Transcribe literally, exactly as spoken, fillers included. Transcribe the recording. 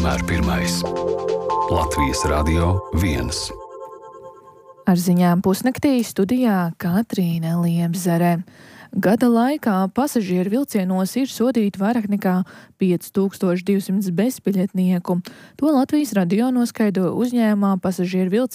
vienmēr pirmais. Latvijas Radio viens. Ar ziņām pusnaktī studijā Katrīna Liepzere. Gada laikā pasažieru vilcienos ir sodīti vairāk nekā pieci tūkstoši divsimt bezbiļetnieku. To Latvijas radio noskaidro uzņēmumā pasažieru vilcienu